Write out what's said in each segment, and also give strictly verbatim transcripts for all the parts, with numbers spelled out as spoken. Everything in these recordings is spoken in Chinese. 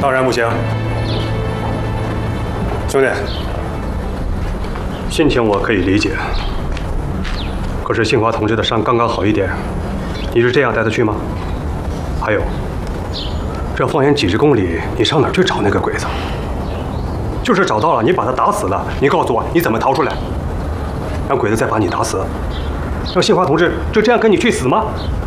当然不行。兄弟，心情我可以理解，可是杏花同志的伤刚刚好一点，你是这样带他去吗？还有，这方圆几十公里，你上哪儿去找那个鬼子？就是找到了，你把他打死了，你告诉我你怎么逃出来？让鬼子再把你打死？让杏花同志就这样跟你去死吗？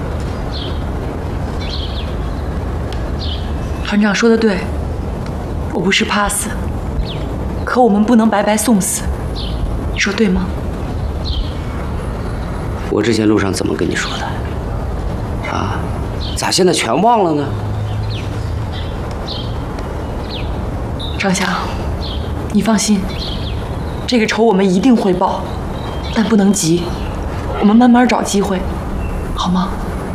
团长说的对，我不是怕死，可我们不能白白送死，你说对吗？ 我之前路上怎么跟你说的？啊，咋现在全忘了呢？ 张翔，你放心，这个仇我们一定会报，但不能急，我们慢慢找机会，好吗？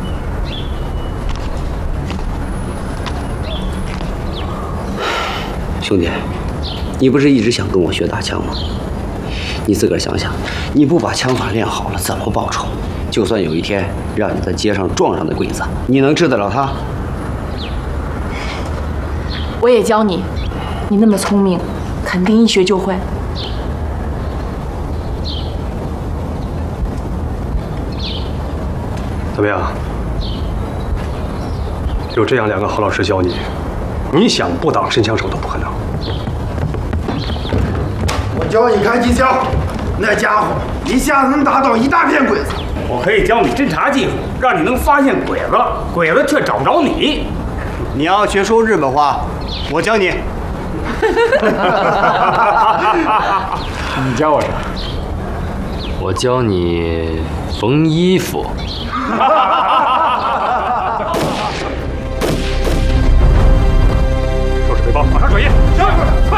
兄弟，你不是一直想跟我学打枪吗？你自个儿想想，你不把枪法练好了，怎么报仇？就算有一天让你在街上撞上那鬼子，你能治得了他？ 我也教你，你那么聪明，肯定一学就会。 怎么样？有这样两个好老师教你，你想不挡神枪手都不可能。 我教你开机枪，那家伙一下子能打倒一大片鬼子。 我可以教你侦察技术，让你能发现鬼子，鬼子却找不着你。 你要学说日本话，我教你。 你教我啥？ 我教你缝衣服。 收拾背包，马上转业。